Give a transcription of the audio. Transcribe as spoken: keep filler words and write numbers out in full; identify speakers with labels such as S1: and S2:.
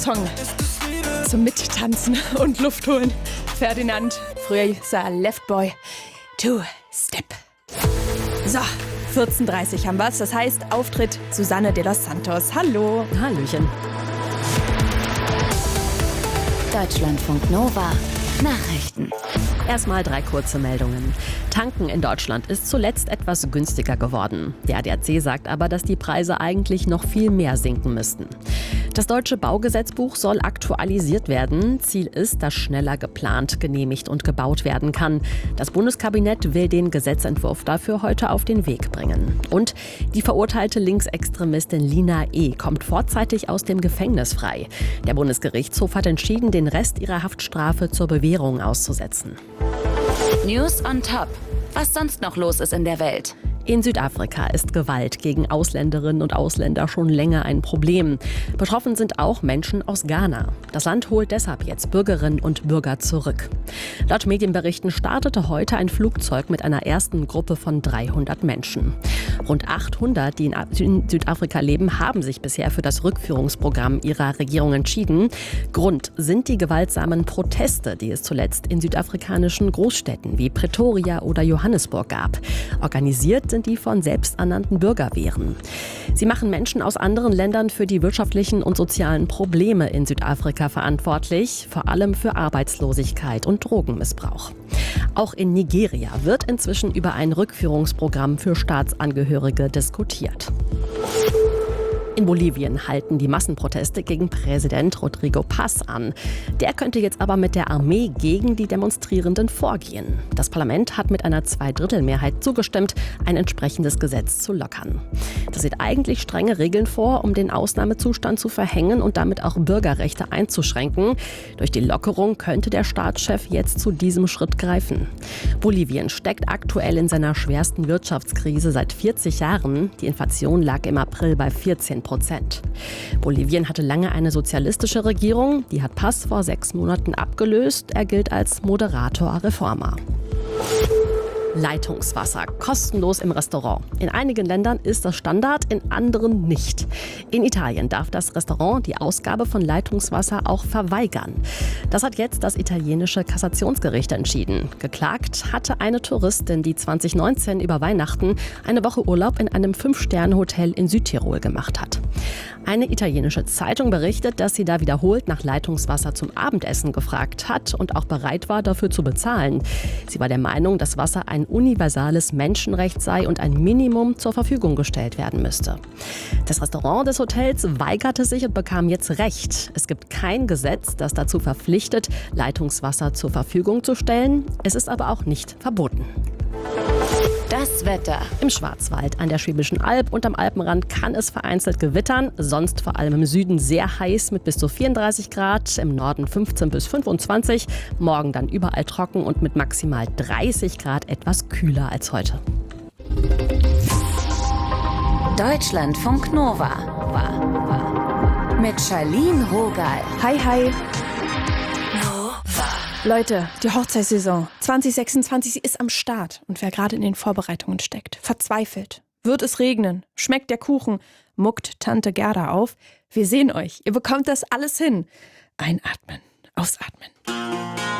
S1: Song zum Mittanzen und Luft holen. Ferdinand, früher hieß er Left Boy, Two Step. So, vierzehn Uhr dreißig haben wir's. Das heißt, Auftritt Susanne de los Santos. Hallo.
S2: Hallöchen.
S3: Deutschlandfunk Nova. Nachrichten.
S2: Erstmal drei kurze Meldungen. Tanken in Deutschland ist zuletzt etwas günstiger geworden. Der A D A C sagt aber, dass die Preise eigentlich noch viel mehr sinken müssten. Das deutsche Baugesetzbuch soll aktualisiert werden. Ziel ist, dass schneller geplant, genehmigt und gebaut werden kann. Das Bundeskabinett will den Gesetzentwurf dafür heute auf den Weg bringen. Und die verurteilte Linksextremistin Lina E. kommt vorzeitig aus dem Gefängnis frei. Der Bundesgerichtshof hat entschieden, den Rest ihrer Haftstrafe zur Bewährung auszusetzen.
S3: News on top. Was sonst noch los ist in der Welt?
S2: In Südafrika ist Gewalt gegen Ausländerinnen und Ausländer schon länger ein Problem. Betroffen sind auch Menschen aus Ghana. Das Land holt deshalb jetzt Bürgerinnen und Bürger zurück. Laut Medienberichten startete heute ein Flugzeug mit einer ersten Gruppe von dreihundert Menschen. Rund achthundert, die in Südafrika leben, haben sich bisher für das Rückführungsprogramm ihrer Regierung entschieden. Grund sind die gewaltsamen Proteste, die es zuletzt in südafrikanischen Großstädten wie Pretoria oder Johannesburg gab. Organisiert sind die von selbsternannten Bürgerwehren. Sie machen Menschen aus anderen Ländern für die wirtschaftlichen und sozialen Probleme in Südafrika verantwortlich, vor allem für Arbeitslosigkeit und Drogenmissbrauch. Auch in Nigeria wird inzwischen über ein Rückführungsprogramm für Staatsangehörige diskutiert. In Bolivien halten die Massenproteste gegen Präsident Rodrigo Paz an. Der könnte jetzt aber mit der Armee gegen die Demonstrierenden vorgehen. Das Parlament hat mit einer Zweidrittelmehrheit zugestimmt, ein entsprechendes Gesetz zu lockern. Das sieht eigentlich strenge Regeln vor, um den Ausnahmezustand zu verhängen und damit auch Bürgerrechte einzuschränken. Durch die Lockerung könnte der Staatschef jetzt zu diesem Schritt greifen. Bolivien steckt aktuell in seiner schwersten Wirtschaftskrise seit vierzig Jahren. Die Inflation lag im April bei vierzehn Prozent. Bolivien hatte lange eine sozialistische Regierung. Die hat Paz vor sechs Monaten abgelöst. Er gilt als Moderator Reformer. Leitungswasser kostenlos im Restaurant. In einigen Ländern ist das Standard, in anderen nicht. In Italien darf das Restaurant die Ausgabe von Leitungswasser auch verweigern. Das hat jetzt das italienische Kassationsgericht entschieden. Geklagt hatte eine Touristin, die zwanzig neunzehn über Weihnachten eine Woche Urlaub in einem Fünf-Sterne-Hotel in Südtirol gemacht hat. Eine italienische Zeitung berichtet, dass sie da wiederholt nach Leitungswasser zum Abendessen gefragt hat und auch bereit war, dafür zu bezahlen. Sie war der Meinung, dass Wasser ein universales Menschenrecht sei und ein Minimum zur Verfügung gestellt werden müsste. Das Restaurant des Hotels weigerte sich und bekam jetzt Recht. Es gibt kein Gesetz, das dazu verpflichtet, Leitungswasser zur Verfügung zu stellen. Es ist aber auch nicht verboten.
S3: Das Wetter.
S2: Im Schwarzwald, an der Schwäbischen Alb und am Alpenrand kann es vereinzelt gewittern. Sonst vor allem im Süden sehr heiß mit bis zu vierunddreißig Grad, im Norden fünfzehn bis fünfundzwanzig. Morgen dann überall trocken und mit maximal dreißig Grad etwas kühler als heute.
S3: Deutschlandfunk Nova. Mit Charlene Rogal.
S1: Hi, hi. Leute, die Hochzeitssaison zwanzig sechsundzwanzig, sie ist am Start. Und wer gerade in den Vorbereitungen steckt, verzweifelt. Wird es regnen? Schmeckt der Kuchen? Muckt Tante Gerda auf? Wir sehen euch. Ihr bekommt das alles hin. Einatmen, ausatmen.